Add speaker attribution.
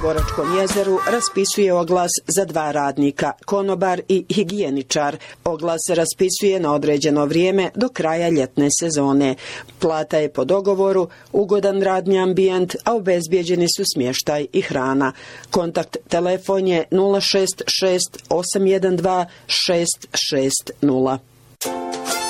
Speaker 1: Goračkom jezeru raspisuje oglas za 2 radnika, konobar i higijeničar. Oglas se raspisuje na određeno vrijeme do kraja ljetne sezone. Plata je po dogovoru, ugodan radni ambijent, a obezbijeđeni su smještaj i hrana. Kontakt telefon je 066 812 660.